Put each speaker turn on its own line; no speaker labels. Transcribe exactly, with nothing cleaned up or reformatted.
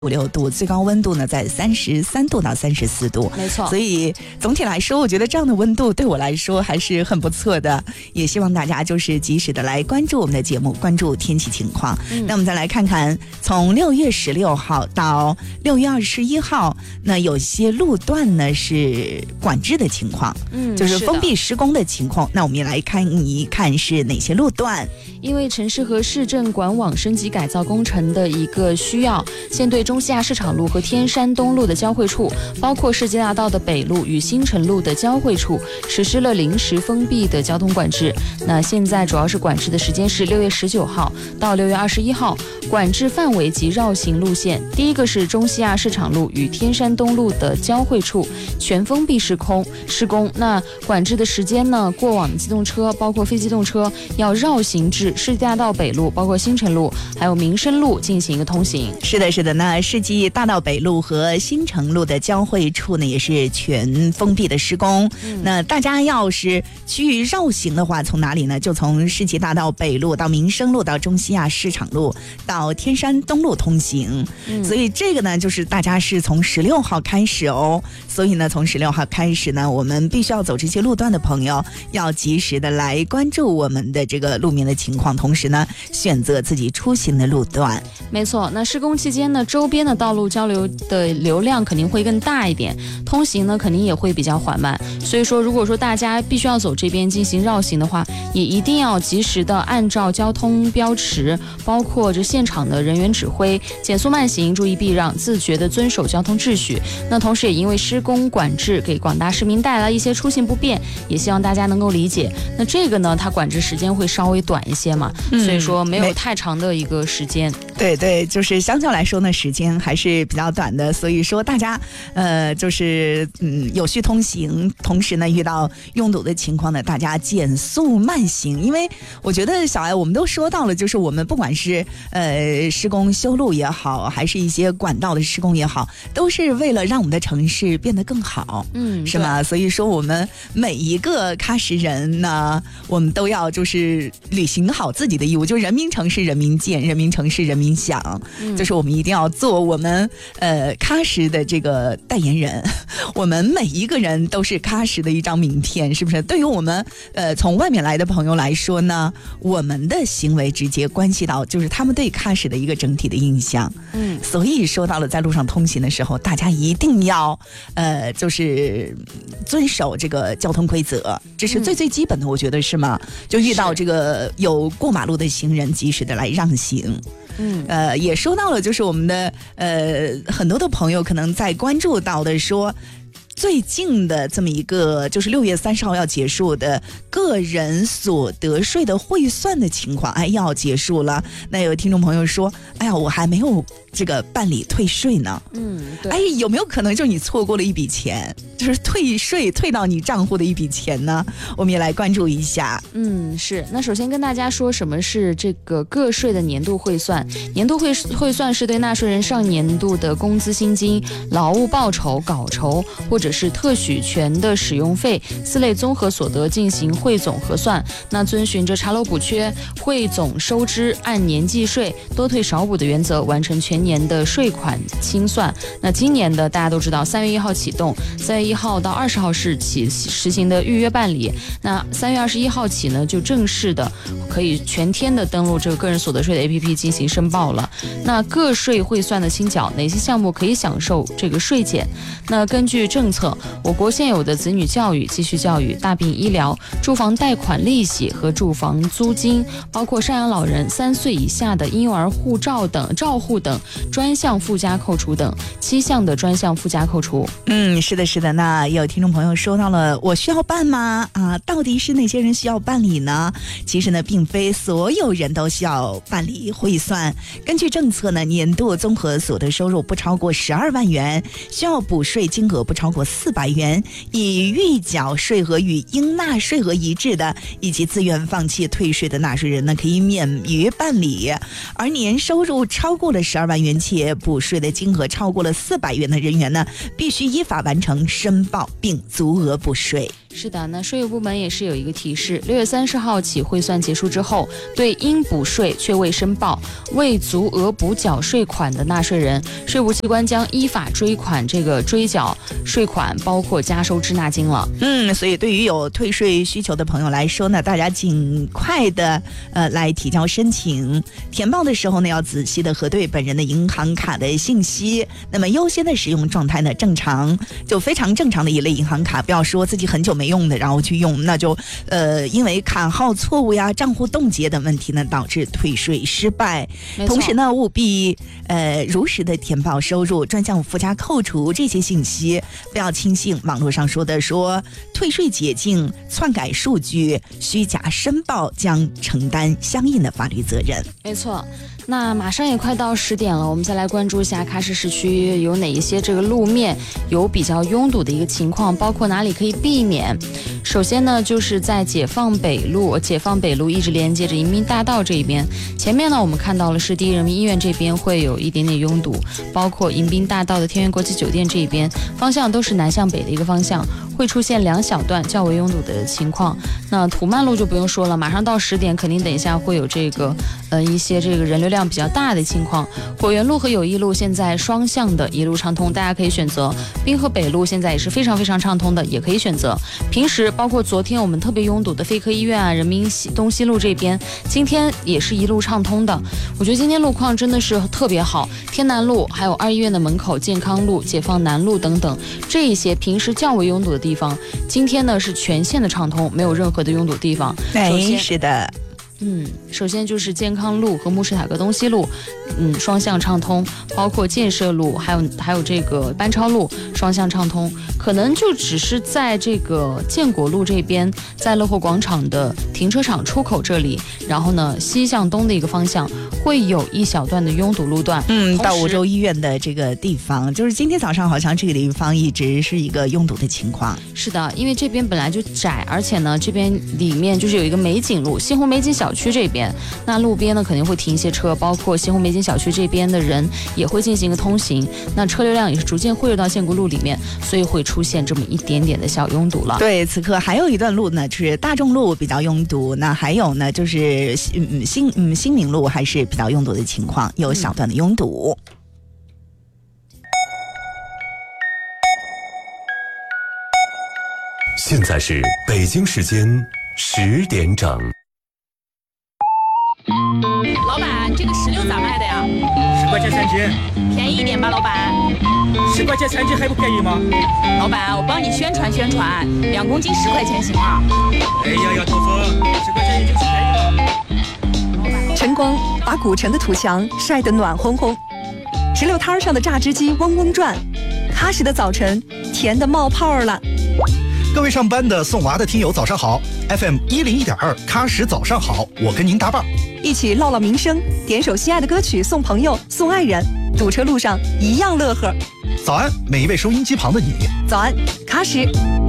五六度，最高温度呢在三十三度到三十四度，
没错。
所以总体来说，我觉得这样的温度对我来说还是很不错的。也希望大家就是及时的来关注我们的节目，关注天气情况。嗯、那我们再来看看，从六月十六号到六月二十一号，那有些路段呢是管制的情况，嗯，就是封闭施工的情况。那我们也来看一看是哪些路段。
因为城市和市政管网升级改造工程的一个需要，现对中西亚市场路和天山东路的交汇处，包括世纪大道的北路与新城路的交汇处，实施了临时封闭的交通管制。那现在主要是管制的时间是六月十九号到六月二十一号，管制范围及绕行路线。第一个是中西亚市场路与天山东路的交汇处，全封闭施工施工。那管制的时间呢？过往的机动车包括非机动车要绕行至世纪大道北路，包括新城路还有民生路进行一个通行。
是的，是的。那世纪大道北路和新城路的交汇处呢，也是全封闭的施工。嗯、那大家要是去绕行的话，从哪里呢？就从世纪大道北路到民生路到中西亚市场路到天山东路通行。嗯、所以这个呢，就是大家是从十六号开始哦。所以呢，从十六号开始呢，我们必须要走这些路段的朋友，要及时的来关注我们的这个路面的情况。同时呢，选择自己出行的路段。
没错，那施工期间呢，周边的道路交流的流量肯定会更大一点，通行呢肯定也会比较缓慢。所以说，如果说大家必须要走这边进行绕行的话，也一定要及时的按照交通标识，包括这现场的人员指挥，减速慢行，注意避让，自觉的遵守交通秩序。那同时也因为施工管制给广大市民带来一些出行不便，也希望大家能够理解。那这个呢，它管制时间会稍微短一些嘛，嗯、所以说没有太长的一个时间。
对对，就是相较来说呢，时间还是比较短的，所以说大家呃就是嗯有序通行，同时呢遇到拥堵的情况呢，大家减速慢行。因为我觉得小艾我们都说到了，就是我们不管是呃施工修路也好，还是一些管道的施工也好，都是为了让我们的城市变得更好，嗯，是吗？所以说我们每一个喀什人呢，我们都要就是履行好自己的义务，就人民城市人民建，人民城市人民想，嗯、就是我们一定要做我们呃喀什的这个代言人，我们每一个人都是喀什的一张名片，是不是？对于我们呃从外面来的朋友来说呢，我们的行为直接关系到就是他们对喀什的一个整体的印象。嗯，所以说到了在路上通行的时候，大家一定要呃就是遵守这个交通规则，这是最最基本的，我觉得是吗？就遇到这个有过马路的行人，及时的来让行。嗯，呃，也说到了，就是我们的呃很多的朋友可能在关注到的说，最近的这么一个就是六月三十号要结束的个人所得税的汇算的情况，哎，要结束了。那有听众朋友说，哎呀，我还没有这个办理退税呢。嗯，对。哎，有没有可能就是你错过了一笔钱，就是退税退到你账户的一笔钱呢？我们也来关注一下。
嗯，是。那首先跟大家说什么是这个个税的年度汇算。年度汇汇算是对纳税人上年度的工资薪金、劳务报酬、稿酬或者是特许权的使用费四类综合所得进行汇总核算。那遵循着查漏补缺、汇总收支、按年计税、多退少补的原则，完成全年的税款清算。那今年的大家都知道，三月一号启动，三月一号到二十号是起实行的预约办理。那三月二十一号起呢，就正式的可以全天的登录这个个人所得税的 A P P 进行申报了。那个税汇算的清缴，哪些项目可以享受这个税减？那根据政策，我国现有的子女教育、继续教育、大病医疗、住房贷款利息和住房租金，包括赡养老人、三岁以下的婴幼儿护照等照护等专项附加扣除等七项的专项附加扣除。
嗯，是的，是的。那也有听众朋友说到了，我需要办吗？啊，到底是哪些人需要办理呢？其实呢，并非所有人都需要办理汇算。根据政策呢，年度综合所得收入不超过十二万元，需要补税金额不超过四百元，以预缴税额与应纳税额一致的，以及自愿放弃退税的纳税人呢，可以免于办理。而年收入超过了十二万元且补税的金额超过了四百元的人员呢，必须依法完成申报并足额补税。
是的，那税务部门也是有一个提示，六月三十号起汇算结束之后，对应补税却未申报、未足额补缴税款的纳税人，税务机关将依法追款这个追缴税款，包括加收滞纳金了。
嗯，所以对于有退税需求的朋友来说呢，大家尽快的呃来提交申请，填报的时候呢要仔细的核对本人的银行卡的信息，那么优先的使用状态呢正常，就非常正常的一类银行卡，不要说自己很久没用的然后去用，那就呃因为卡号错误呀、账户冻结等问题呢导致退税失败。同时呢务必呃如实的填报收入、专项附加扣除这些信息，不要轻信网络上说的说退税解禁、篡改数据、虚假申报将承担相应的法律责任。
没错，那马上也快到十点了，我们再来关注一下喀什市区有哪一些这个路面有比较拥堵的一个情况，包括哪里可以避免。首先呢，就是在解放北路，解放北路一直连接着迎宾大道这一边，前面呢我们看到了是第一人民医院这边会有一点点拥堵，包括迎宾大道的天元国际酒店这一边，方向都是南向北的一个方向，会出现两小段较为拥堵的情况。那土曼路就不用说了，马上到十点肯定等一下会有这个呃一些这个人流量比较大的情况。果园路和友谊路现在双向的一路畅通，大家可以选择。滨河北路现在也是非常非常畅通的，也可以选择。平时包括昨天我们特别拥堵的肺科医院啊、人民西东西路这边，今天也是一路畅通的。我觉得今天路况真的是特别好，天南路还有二医院的门口、健康路、解放南路等等这一些平时较为拥堵的地方，今天呢是全线的畅通，没有任何的拥堵地方。
哎，是的。
嗯，首先就是健康路和慕士塔格东西路，嗯，双向畅通，包括建设路，还有还有这个班超路双向畅通，可能就只是在这个建国路这边，在乐活广场的停车场出口这里，然后呢西向东的一个方向会有一小段的拥堵路段。
嗯，到梧州医院的这个地方，就是今天早上好像这个地方一直是一个拥堵的情况。
是的，因为这边本来就窄，而且呢这边里面就是有一个美景路，西湖美景小区这边，那路边呢肯定会停一些车，包括西湖美景小区这边的人也会进行一个通行，那车流量也是逐渐汇入到建国路里面，所以会出现这么一点点的小拥堵了。
对，此刻还有一段路呢是大众路比较拥堵，那还有呢就是嗯新嗯新民路还是比较拥堵的情况，有小段的拥堵。
现在是北京时间十点整。
老板，这个石榴咋卖的呀？
十块钱三斤，
便宜一点吧，老板。
十块钱三斤还不便宜吗？
老板，我帮你宣传宣传，两公斤十块钱行吗？
哎呀呀，豆腐，十块钱已经是便宜了。
晨光把古城的土墙晒得暖烘烘，石榴摊上的榨汁机嗡嗡转，喀什的早晨甜得冒泡了。
各位上班的、送娃的听友早上好 ，F M 一零一点二，喀什早上好，我跟您搭伴，
一起唠唠民生，点首心爱的歌曲送朋友、送爱人，堵车路上一样乐呵。
早安，每一位收音机旁的你。
早安，喀什。